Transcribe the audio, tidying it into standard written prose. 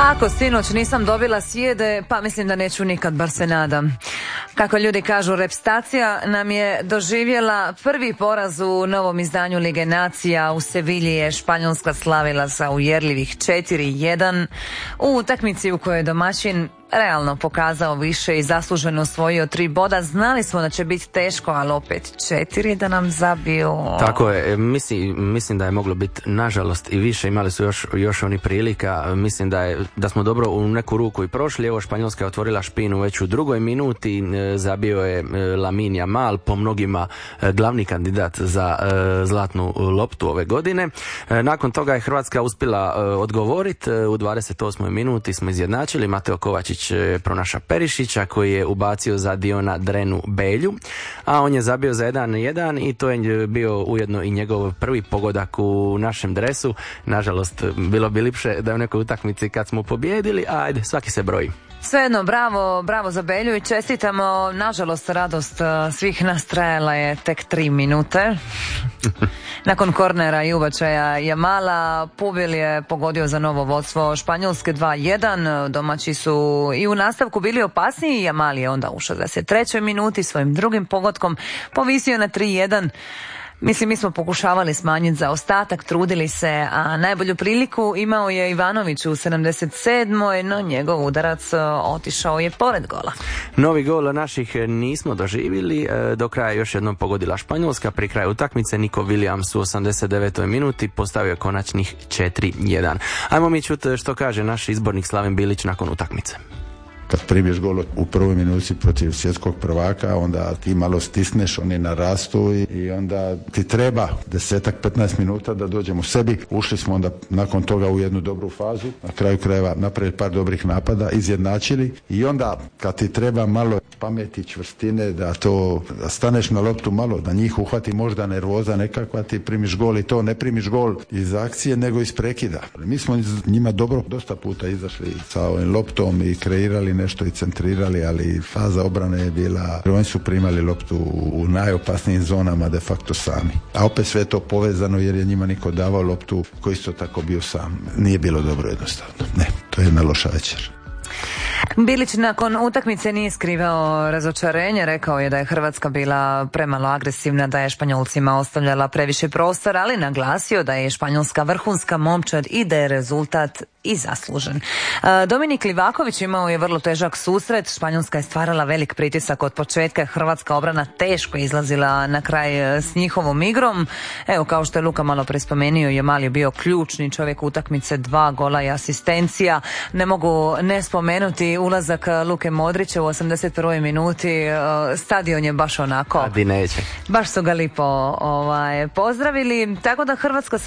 Ako sinoć nisam dobila sjede, pa mislim da neću nikad, bar se nadam. Kako ljudi kažu, repstacija nam je doživjela prvi poraz u novom izdanju Lige nacija. U Sevilji je Španjolska slavila sa uvjerljivih 4-1 u utakmici u kojoj je domaćin realno pokazao više i zasluženo osvojio 3 boda. Znali smo da će biti teško, ali opet 4 da nam zabiju. Tako je, mislim da je moglo biti nažalost i više. Imali su još oni prilika. Mislim da smo dobro u neku ruku i prošli. Evo, Španjolska je otvorila špinu već u drugoj minuti. Zabio je Lamine Yamal, po mnogima glavni kandidat za zlatnu loptu ove godine. Nakon toga je Hrvatska uspjela odgovoriti. U 28. minuti smo izjednačili. Mateo Kovačić pronaša Perišića koji je ubacio za Diona Drenu Belju, a on je zabio za 1-1 i to je bio ujedno i njegov prvi pogodak u našem dresu. Nažalost, bilo bi lipše da je u nekoj utakmici kad smo pobijedili, a ajde, svaki se broji. Svejedno, bravo za Belju i čestitamo. Nažalost, radost svih nas trajala je tek 3 minute. Nakon kornera i ubačaja Jamala, Pubil je pogodio za novo vodstvo Španjolske 2-1. Domaći su i u nastavku bili opasniji. Jamal je onda u 63. minuti svojim drugim pogodkom povisio na 3-1. Mislim, mi smo pokušavali smanjiti zaostatak, trudili se, a najbolju priliku imao je Ivanović u 77. no njegov udarac otišao je pored gola. Novi gol naših nismo doživjeli, do kraja još jednom pogodila Španjolska. Pri kraju utakmice Nico Williams u 89. minuti postavio konačnih 4-1. Ajmo mi čuti što kaže naš izbornik Slaven Bilić nakon utakmice. Kad primiješ gol u prvoj minuti protiv svjetskog prvaka, onda ti malo stisneš, oni narastu i onda ti treba 10-15 minuta da dođemo u sebi. Ušli smo onda nakon toga u jednu dobru fazu, na kraju krajeva napravili par dobrih napada, izjednačili i onda kad ti treba malo pameti, čvrstine, da staneš na loptu malo, da njih uhvati možda nervoza nekakva, ti primiš gol i to ne primiš gol iz akcije nego iz prekida. Mi smo njima dobro dosta puta izašli sa ovim loptom i kreirali nešto i centrirali, ali faza obrane je bila, oni su primali loptu u najopasnijim zonama de facto sami. A opet sve to povezano jer je njima niko davao loptu koji isto tako bio sam. Nije bilo dobro jednostavno. Ne, to je jedna loša večer. Bilić nakon utakmice nije skrivao razočarenje, rekao je da je Hrvatska bila premalo agresivna, da je Španjolcima ostavljala previše prostora, ali naglasio da je Španjolska vrhunska momčad i da je rezultat i zaslužen. Dominik Livaković imao je vrlo težak susret, Španjolska je stvarala velik pritisak od početka, hrvatska obrana teško izlazila na kraj s njihovom igrom. Evo, kao što je Luka malo prespomenio, Jamal je bio ključni čovjek utakmice, 2 gola i asistencija. Ne mogu ne spomenuti ulazak Luke Modrića u 81. minuti, stadion je baš onako. Baš su ga lipo pozdravili, tako da Hrvatska